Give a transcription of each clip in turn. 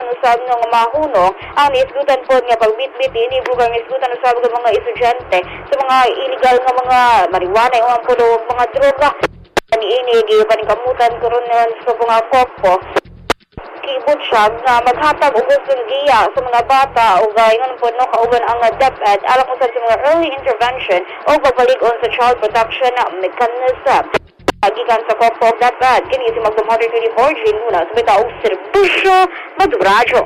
usab nga mahunong ang niisgutan po nga pagbitbit ini bugang niisgutan usab nga mga estudyante sa mga illegal nga mga marijuana o ampulo mga droga ini gipaningkamutan karon sa mga korpo kibot siya na maghatag og giya sa mga bata o gayon po no kauban ang DepEd alang usab sa mga early intervention o pagbalik-on sa child protection mechanism. Gikan sa korpo DepEd kini si Magdamother 24 Jane mula sa bitaog serbisyo Madubradyo.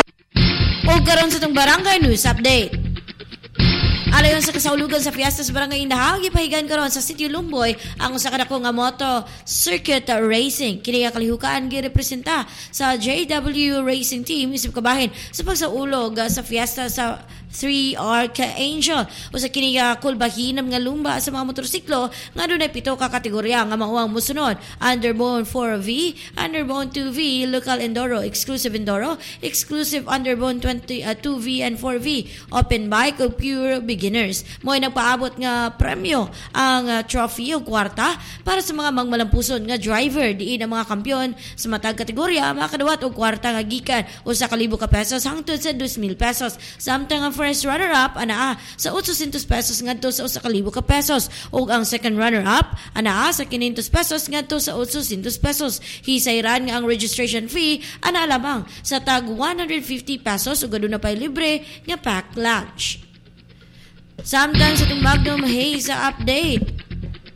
O karon sa itong barangay news update. Alayon sa kasaulugan sa fiesta sa Barangay Indahang, ipahigan karon sa Sitio Lumboy ang usa ka dako nga moto circuit racing. Kini nga kalihukaan girepresenta sa JW Racing Team isip kabahin sa pagsaulog sa fiesta sa 3 Archangel. Usa kini nga kulbahinam nga lumba sa mga motorsiklo nga adunay 7 ka kategorya nga mao musunod: Underbone 4V, Underbone 2V, Local Enduro, Exclusive Enduro, Exclusive Underbone 2V and 4V, Open Bike o Pure Beginners. Mo'y nagpaabot nga premyo ang trophy o kwarta para sa mga mangmalampuson nga driver. Diin ang mga kampyon sa matag kategorya makadawat og kwarta nga gikan usa ka libo ka pesos hangtod sa 2,000 pesos. Samtang ang first runner-up anaa sa 800 pesos ngadto sa usa ka libo ka pesos ug ang second runner-up anaa sa 500 pesos ngadto sa 800 pesos. Hisayran nga ang registration fee ana lamang sa tag 150 pesos ug aduna pay libre nga pack lunch. Samtang sa itong Magnum Haze update,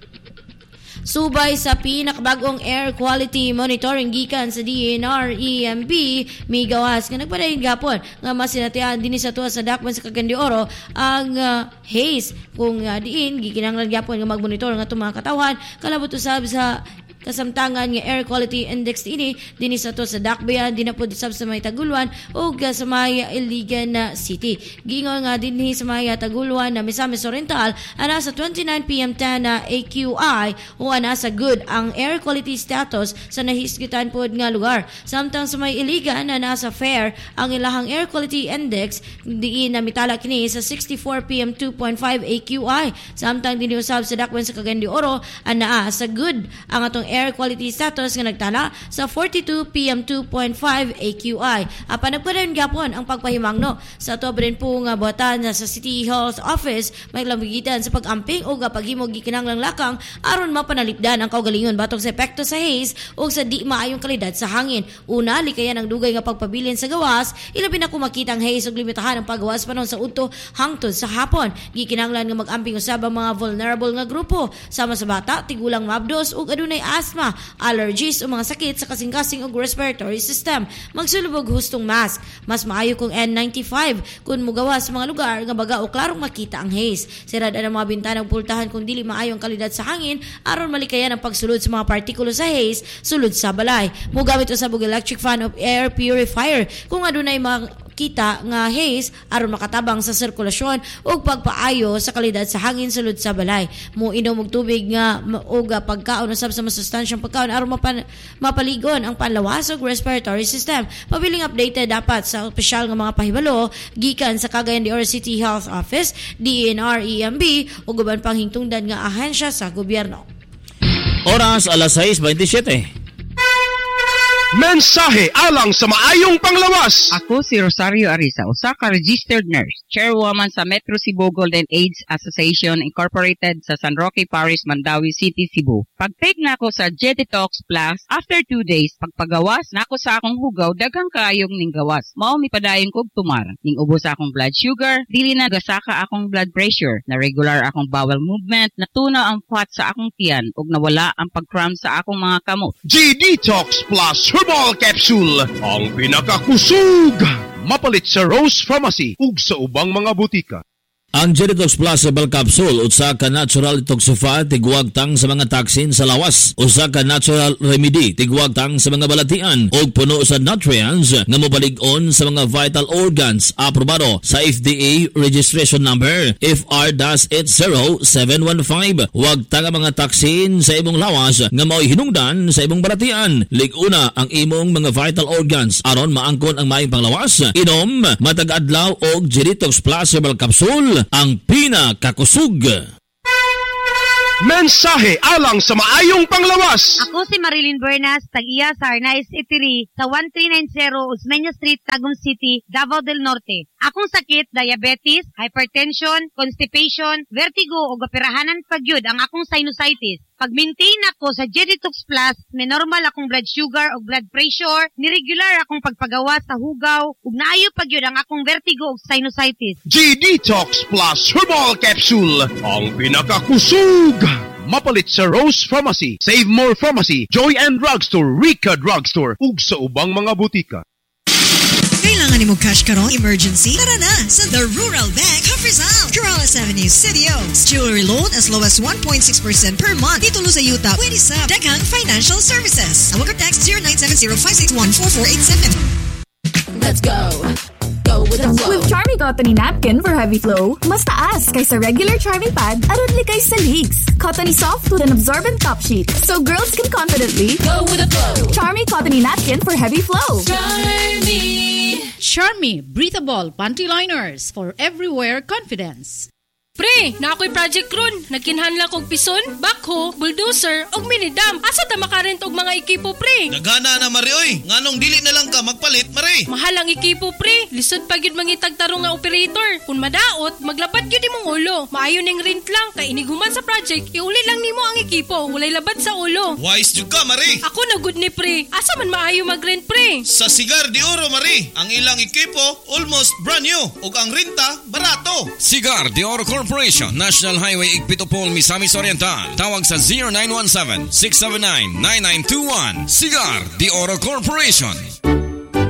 subay sa pinakabagong air quality monitoring gikan sa DNR-EMB, may gawas nga nagpadayon gapon nga masinatian din sa tuwa sa Dakban sa Cagayan de Oro ang haze kung diin gikinahanglan gapon nga magmonitor nga itong mga katawhan kalabot usab sa kasamtangan nga air quality index ini dinhi sa to sa Dakbayan dinapod sab sa may Taguluan ug sa may Iligan City. Gingon nga dinhi sa may Taguluan na Misamis Oriental ana sa 29 PM 10 na AQI o ana sa good ang air quality status sa nahisgitan pod nga lugar. Samtang sa may Iligan ana sa fair ang ilahang air quality index diin na mitala kini sa 64 PM 2.5 AQI. Samtang dinhi usab sa Dakbayan sa Cagayan de Oro ana sa good ang atong air quality status nga nagtala sa 42 PM 2.5 AQI. Apan nagpadayon gapon ang pagpahimangno sa tobren po nga buhatan sa City Hall's office may lambigitan sa pag-amping o paghimog gikinahanglang lakang aron mapanalipdan ang kaugalingon batok sa epekto sa haze o sa di maayong kalidad sa hangin. Una, likayan ang dugay nga pagpabilin sa gawas, ilabi na kung makita ang haze ug limitahan ang paggawas panon sa udto hangtod sa hapon. Gikinahanglan nga mag-amping usab ang mga vulnerable nga grupo sama sa bata, tigulang mabdos ug adunay asthma, allergies o mga sakit sa kasing-kasing o respiratory system. Magsulubog hustong mask. Mas maayo kung N95 kung mugawa sa mga lugar nga baga o klarong makita ang haze. Sirad ang mga bintana o pultahan kung dili maayong kalidad sa hangin aron malikayan ang pagsulod sa mga partikulo sa haze sulod sa balay. Mugamit usab og electric fan of air purifier kung adunay mga kita nga haze aron makatabang sa sirkulasyon ug pagpaayo sa kalidad sa hangin sulod sa balay. Inom og tubig nga og pagkaon usab sa masustansyang pagkaon aron mapaligon ang panlawas ug respiratory system. Pabiling updated dapat sa opisyal nga mga pahibalo gikan sa Cagayan de Oro City Health Office, DNR-EMB ug uban pang hingtungdan nga ahensya sa gobyerno. Oras alas 6:27. Mensahe alang sa maayong panglawas. Ako si Rosario Arisa, usa ka registered nurse, chairwoman sa Metro Cebu Golden AIDS Association Incorporated sa San Roque Parish, Mandawi City, Cebu. Pag-take na ako sa J-Detox Plus, after 2 days, pagpagawas na ako sa akong hugaw, daghang kaayong ning gawas. Mao mi padayon kog tumar. Ning ubos sa akong blood sugar, dili na gasaka akong blood pressure, na regular akong bowel movement, natunaw ang fat sa akong tiyan, ug nawala ang pag-cramp sa akong mga kamot. J-Detox Plus Herbal Capsule, ang pinakakusog. Mapalit sa Rose Pharmacy ug sa ubang mga butika. Ang J-Detox Plus Herbal Capsule, usa ka natural detoxify, tigwag tang sa mga toxin sa lawas. Usa ka natural remedy, tigwag tang sa mga balatian, ug puno sa nutrients nga mobalig-on sa mga vital organs. Aprobado sa FDA registration number FR-80715. Huwag tang mga toxin sa imong lawas nga mao'y hinungdan sa imong balatian. Liguna ang imong mga vital organs aron maangkon ang maayong panglawas. Inom matag-adlaw og J-Detox Plus Herbal Capsule, ang pinakakusog. Mensahe alang sa maayong panglawas. Ako si Marilyn Buenas, tag-iya sa Arnaiz Eatery sa 1390 Osmeña Street, Tagum City, Davao del Norte. Akong sakit, diabetes, hypertension, constipation, vertigo o operahanan pagyud ang akong sinusitis. Pag-maintain ako sa Jeditox Plus, may normal akong blood sugar o blood pressure, niregular akong pagpagawa sa hugaw, ug naayo pagyud ang akong vertigo o sinusitis. G-Detox Plus Herbal Capsule, ang pinakakusog. Mapalit sa Rose Pharmacy, Save More Pharmacy, Joy and Drugstore, Rica Drugstore, ug sa ubang mga butika. Kailangan ni mo cash karong emergency? Tara na sa The Rural Bank of Rizal, Corrales Avenue, City Oaks. Jewelry loan as low as 1.6% per month. Titulo sa yuta, pwede sa Daghang Financial Services. Awag text 0970-561-4487. Let's go. Go with the flow. With Charmy Cottony Napkin for heavy flow, mas taas kaysa regular Charmy pad, aron likay sa leaks. Cottony soft with an absorbent top sheet, so girls can confidently Go with the flow. Charmy Cottony Napkin for heavy flow. Charmy Breathable Panty Liners for everywhere confidence. Pre, na ako'y project ron. Nagkinhanla kong pison, backhoe, bulldozer, og minidam. Asa ta makarent og mga ekipo, pre? Nagana na, Mari, oy. Nganong dili na lang ka magpalit, Mari? Mahal ang ekipo, pre. Lisod pa gyud mangitag tarong nga operator. Kung madaot, maglabat gyud imong ulo. Maayo ning rent lang, kay iniguman sa project, iuli lang nimo ang ekipo. Walay labat sa ulo. Wise jud ka, Mari. Ako na good ni, pre. Asa man maayo mag-rent, pre? Sa Cigar de Oro, Mari. Ang ilang ekipo, almost brand new. Ug ang renta, barato. Cigar de Oro Corporation, National Highway Igpitopol, Misamis Oriental. Tawag sa 0917-679-9921. Cigar de Oro Corporation.